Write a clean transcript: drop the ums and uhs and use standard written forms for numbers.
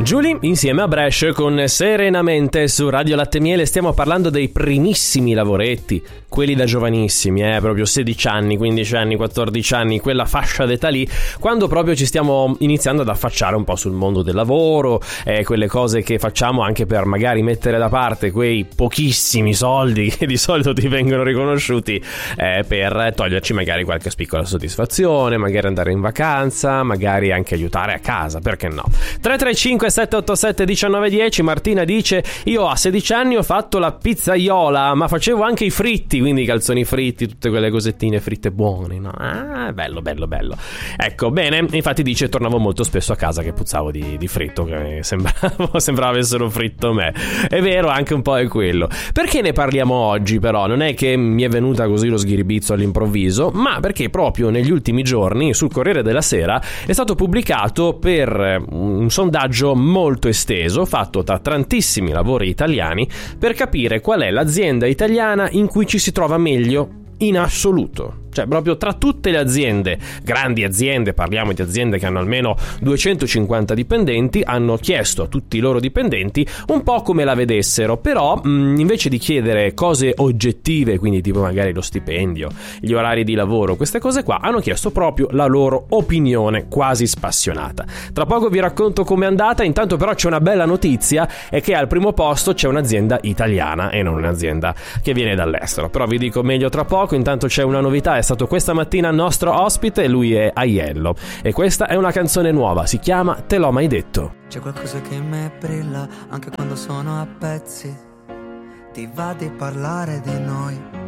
Julie insieme a Brescia con Serenamente su Radio Latte Miele. Stiamo parlando dei primissimi lavoretti, quelli da giovanissimi, proprio 16 anni, 15 anni, 14 anni, quella fascia d'età lì, quando proprio ci stiamo iniziando ad affacciare un po' sul mondo del lavoro, quelle cose che facciamo anche per magari mettere da parte quei pochissimi soldi che di solito ti vengono riconosciuti, per toglierci magari qualche piccola soddisfazione, magari andare in vacanza, magari anche aiutare a casa, perché no? 335 787 1910. Martina dice: io a 16 anni ho fatto la pizzaiola, ma facevo anche i fritti, quindi i calzoni fritti, tutte quelle cosettine fritte buone, no? Ah, bello. Ecco, bene, infatti dice: tornavo molto spesso a casa che puzzavo di fritto, che sembrava avessero fritto me. È vero, anche un po' è quello. Perché ne parliamo oggi però? Non è che mi è venuta così lo sghiribizzo all'improvviso, ma perché proprio negli ultimi giorni sul Corriere della Sera è stato pubblicato per un sondaggio molto esteso fatto da tantissimi lavori italiani per capire qual è l'azienda italiana in cui ci si trova meglio in assoluto. Cioè proprio tra tutte le aziende, grandi aziende, parliamo di aziende che hanno almeno 250 dipendenti, hanno chiesto a tutti i loro dipendenti un po' come la vedessero, però invece di chiedere cose oggettive, quindi tipo magari lo stipendio, gli orari di lavoro, queste cose qua, hanno chiesto proprio la loro opinione quasi spassionata. Tra poco vi racconto com'è andata, intanto però c'è una bella notizia, è che al primo posto c'è un'azienda italiana e non un'azienda che viene dall'estero, però vi dico meglio tra poco. Intanto c'è una novità, è stato questa mattina il nostro ospite, lui è Aiello e questa è una canzone nuova, si chiama Te l'ho mai detto. C'è qualcosa che mi brilla anche quando sono a pezzi, ti va di parlare di noi,